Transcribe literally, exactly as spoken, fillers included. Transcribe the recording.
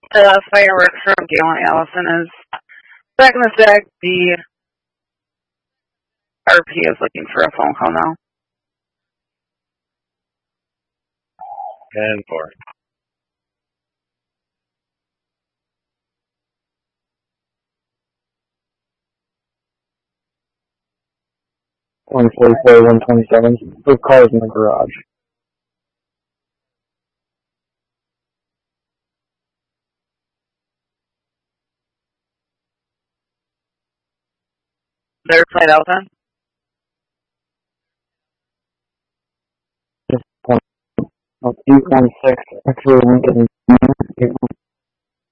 The fireworks from Galen Allison is back in the stack. The R P is looking for a phone call now. ten four. one forty-four, one twenty-seven. Both cars in the garage. They're played out then? eight one six, X-ray Lincoln, eight one